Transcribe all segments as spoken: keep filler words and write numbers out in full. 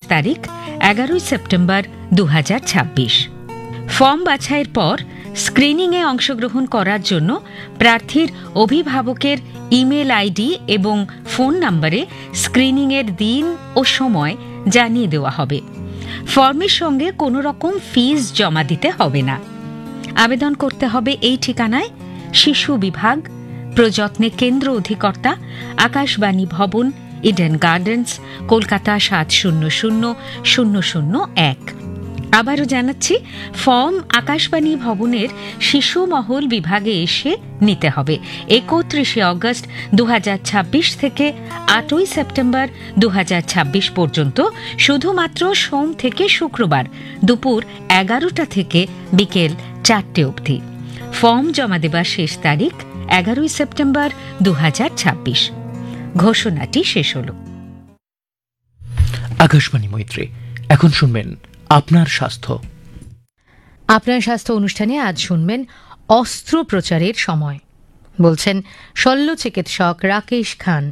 তারিখ এগারোই সেপ্টেম্বর দু হাজার ছাব্বিশ। ফর্ম বাছাইয়ের পর স্ক্রিনিংয়ে অংশগ্রহণ করার জন্য প্রার্থীর অভিভাবকের ইমেল আইডি এবং ফোন নম্বরে স্ক্রিনিংয়ের দিন ও সময় জানিয়ে দেওয়া হবে। ফর্মের সঙ্গে কোনো রকম ফিস জমা দিতে হবে না। আবেদন করতে হবে এই ঠিকানায়: শিশু বিভাগ, প্রযত্নে কেন্দ্র অধিকর্তা, আকাশবাণী ভবন, ইডেন গার্ডেন্স, কলকাতা সাত শূন্য শূন্য শূন্য শূন্য এক। আবারও জানাচ্ছি, ফর্ম আকাশবাণী ভবনের শিশু মহল বিভাগে এসে নিতে হবে। একত্রিশে অগস্ট দু হাজার ছাব্বিশ থেকে আটই সেপ্টেম্বর দু হাজার ছাব্বিশ পর্যন্ত, শুধুমাত্র সোম থেকে শুক্রবার দুপুর এগারোটা থেকে বিকেল চারটে অবধি। ফর্ম জমা দেবার শেষ তারিখ এগারোই সেপ্টেম্বর দু হাজার ছাব্বিশ। ঘোষণাটি শেষ হল। আকাশবাণী মৈত্রী, এখন শুনবেন আপনার স্বাস্থ্য। আপনার স্বাস্থ্য অনুষ্ঠানে আজ শুনবেন অস্ত্রোপচারের সময়। বলছেন শল্য চিকিৎসক রাকেশ খান।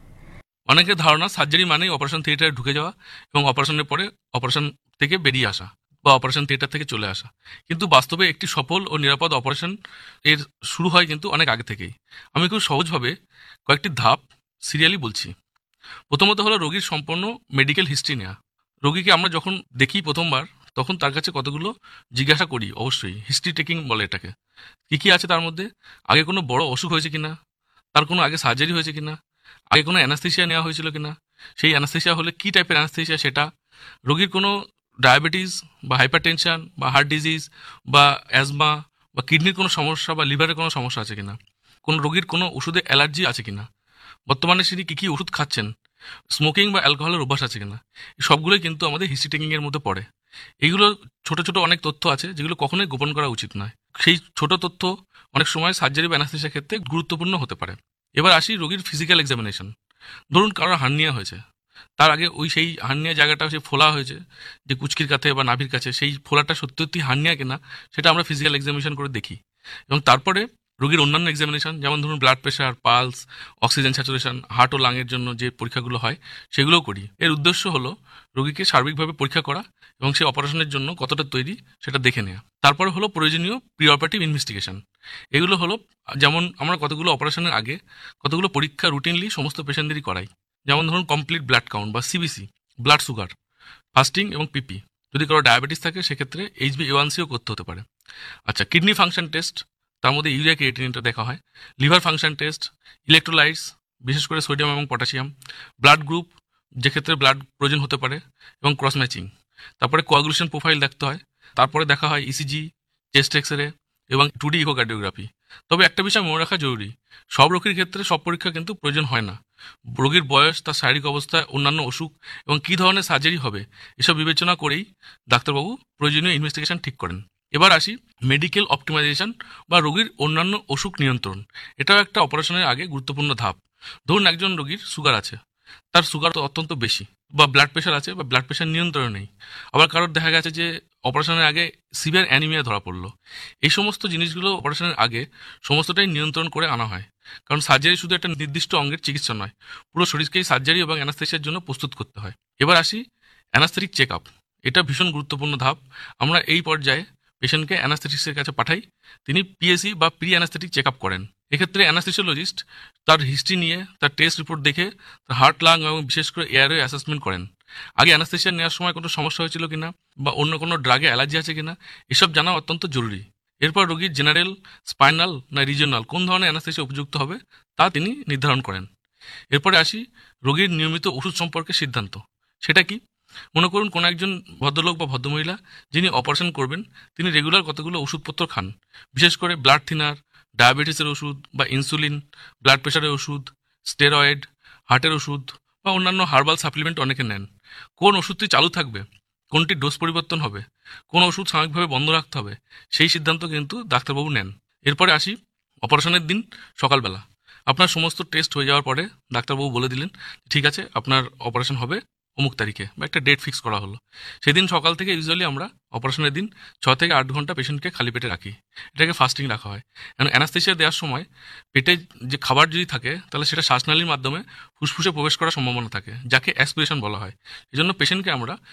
অনেকের ধারণা সার্জারি মানেই অপারেশন থিয়েটারে ঢুকে যাওয়া এবং অপারেশনের পরে অপারেশন থেকে বেরিয়ে আসা বা অপারেশন থিয়েটার থেকে চলে আসা, কিন্তু বাস্তবে একটি সফল ও নিরাপদ অপারেশন এর শুরু হয় কিন্তু অনেক আগে থেকেই। আমি খুব সহজভাবে কয়েকটি ধাপ সিরিয়ালি বলছি। প্রথমত হলো রোগীর সম্পূর্ণ মেডিকেল হিস্ট্রি নেওয়া। রোগীকে আমরা যখন দেখি প্রথমবার, তখন তার কাছে কতগুলো জিজ্ঞাসা করি। অবশ্যই হিস্ট্রি টেকিং বলে এটাকে। কী কী আছে তার মধ্যে? আগে কোনো বড় অসুখ হয়েছে কিনা, তার কোনো আগে সার্জারি হয়েছে কিনা, আগে কোনো অ্যানাস্থেসিয়া নেওয়া হয়েছিল কিনা, সেই অ্যানাস্থেসিয়া হলে কী টাইপের অ্যানাস্থেসিয়া সেটা, রোগীর কোনো ডায়াবেটিস বা হাইপারটেনশন বা হার্ট ডিজিজ বা অ্যাজমা বা কিডনির কোনো সমস্যা বা লিভারের কোনো সমস্যা আছে কিনা, কোনো রোগীর কোনো ওষুধে অ্যালার্জি আছে কিনা, বর্তমানে তিনি কী কী ওষুধ খাচ্ছেন, স্মোকিং বা অ্যালকোহলের অভ্যাস আছে কিনা, এই সবগুলোই কিন্তু আমাদের হিস্ট্রি টেকিংয়ের মধ্যে পড়ে। এইগুলো ছোট ছোট অনেক তথ্য আছে যেগুলো কখনোই গোপন করা উচিত নয়। সেই ছোট তথ্য অনেক সময় সার্জারি বা অ্যানাস্থেসিয়ার ক্ষেত্রে গুরুত্বপূর্ণ হতে পারে। এবার আসি রোগীর ফিজিক্যাল এক্সামিনেশন। ধরুন কারোর হার্নিয়া হয়েছে, তার আগে ওই সেই হার্নিয়া জায়গাটা সেই ফোলা হয়েছে যে কুচকির কাছে বা নাভির কাছে, সেই ফোলাটা সত্যি সত্যি হার্নিয়া কিনা সেটা আমরা ফিজিক্যাল এক্সামিনেশন করে দেখি। এবং তারপরে রোগীর অন্যান্য এক্সামিনেশন, যেমন ধরুন blood pressure, pulse, oxygen saturation, heart ও লাংয়ের জন্য যে পরীক্ষাগুলো হয় সেগুলোও করি। এর উদ্দেশ্য হলো রোগীকে সার্বিকভাবে পরীক্ষা করা এবং সেই অপারেশনের জন্য কতটা তৈরি সেটা দেখে নেওয়া। তারপরে হলো প্রয়োজনীয় প্রি অপারেটিভ ইনভেস্টিগেশন। এগুলো হলো যেমন আমরা কতগুলো অপারেশনের আগে কতগুলো পরীক্ষা রুটিনলি সমস্ত পেশেন্টদেরই করাই। যেমন ধরুন কমপ্লিট ব্লাড কাউন্ট বা সিবিসি, ব্লাড সুগার, ফাস্টিং এবং পিপি। যদি কারো ডায়াবেটিস থাকে সেক্ষেত্রে এইচবি এ ওয়ান সিও করতে হতে পারে। আচ্ছা, কিডনি ফাংশন টেস্ট, তার মধ্যে ইউরিয়া ক্রিয়েটিনিনটা দেখা হয়। লিভার ফাংশন টেস্ট, ইলেকট্রোলাইটস, বিশেষ করে সোডিয়াম এবং পটাশিয়াম, ব্লাড গ্রুপ যেক্ষেত্রে ব্লাড প্রয়োজন হতে পারে, এবং ক্রস ম্যাচিং। তারপরে কোয়াগুলেশন প্রোফাইল দেখতে হয়। তারপরে দেখা হয় ইসিজি, চেস্ট এক্স রে এবং টু ডি ইকোকার্ডিওগ্রাফি। তবে একটা বিষয় মনে রাখা জরুরি, সব রোগীর ক্ষেত্রে সব পরীক্ষা কিন্তু প্রয়োজন হয় না। রোগীর বয়স, তার শারীরিক অবস্থা, অন্যান্য অসুখ এবং কী ধরনের সার্জারি হবে এসব বিবেচনা করেই ডাক্তারবাবু প্রয়োজনীয় ইনভেস্টিগেশন ঠিক করেন। এবার আসি মেডিকেল অপটিমাইজেশন বা রোগীর অন্যান্য অসুখ নিয়ন্ত্রণ। এটাও একটা অপারেশনের আগে গুরুত্বপূর্ণ ধাপ। ধরুন একজন রোগীর সুগার আছে, তার সুগার তো অত্যন্ত বেশি, বা ব্লাড প্রেশার আছে বা ব্লাড প্রেশার নিয়ন্ত্রণে নেই। আবার কারোর দেখা গেছে যে অপারেশনের আগে সিভিয়ার অ্যানিমিয়া ধরা পড়লো। এই সমস্ত জিনিসগুলো অপারেশনের আগে সমস্তটাই নিয়ন্ত্রণ করে আনা হয়, কারণ সার্জারি শুধু একটা নির্দিষ্ট অঙ্গের চিকিৎসা নয়, পুরো শরীরকেই সার্জারি এবং অ্যানাস্থেসিয়ার জন্য প্রস্তুত করতে হয়। এবার আসি অ্যানাস্থেটিক চেক আপ। এটা ভীষণ গুরুত্বপূর্ণ ধাপ। আমরা এই পর্যায়ে পেশেন্টকে অ্যানাস্থেটিস্টের কাছে পাঠাই, তিনি পিএসি বা প্রি অ্যানাস্থেটিক চেক আপ করেন। এক্ষেত্রে অ্যানাস্থেসিওলজিস্ট তার হিস্ট্রি নিয়ে, তার টেস্ট রিপোর্ট দেখে তার হার্ট, লাং এবং বিশেষ করে এয়ারওয়ে অ্যাসেসমেন্ট করেন। আগে অ্যানাস্থেসিয়া নেওয়ার সময় কোনো সমস্যা হয়েছিল কিনা বা অন্য কোনো ড্রাগে অ্যালার্জি আছে কিনা, এসব জানা অত্যন্ত জরুরি। এরপর রোগীর জেনারেল, স্পাইনাল না রিজিওনাল কোন ধরনের অ্যানাস্থেসিয়া উপযুক্ত হবে তা তিনি নির্ধারণ করেন। এরপরে আসি রোগীর নিয়মিত ওষুধ সম্পর্কে সিদ্ধান্ত। সেটা কি? মনে করুন কোনো একজন ভদ্রলোক বা ভদ্রমহিলা যিনি অপারেশন করবেন, তিনি রেগুলার কতগুলো ওষুধপত্র খান, বিশেষ করে ব্লাড থিনার, ডায়াবেটিসের ওষুধ বা ইনসুলিন, ব্লাড প্রেশারের ওষুধ, স্টেরয়েড, হার্টের ওষুধ বা অন্যান্য হার্বাল সাপ্লিমেন্ট অনেকে নেন। কোন ওষুধটি চালু থাকবে, কোনটি ডোজ পরিবর্তন হবে, কোন ওষুধ সাময়িকভাবে বন্ধ রাখতে হবে, সেই সিদ্ধান্ত কিন্তু ডাক্তারবাবু নেন। এরপরে আসি অপারেশনের দিন সকালবেলা। আপনার সমস্ত টেস্ট হয়ে যাওয়ার পরে ডাক্তারবাবু বলে দিলেন ঠিক আছে, আপনার অপারেশন হবে অমুক তারিখে, বা একটা ডেট ফিক্স করা হলো। সেদিন সকাল থেকে ইউজুয়ালি আমরা অপারেশনের দিন ছ থেকে আট ঘন্টা পেশেন্টকে খালি পেটে রাখি। এটাকে ফাস্টিং রাখা হয়। কারণ অ্যানাস্থেসিয়া দেওয়ার সময় পেটে যে খাবার যদি থাকে তাহলে সেটা শ্বাসনালীর মাধ্যমে ফুসফুসে প্রবেশ করার সম্ভাবনা থাকে, যাকে অ্যাসপিরেশন বলা হয়। এই জন্য পেশেন্টকে আমরা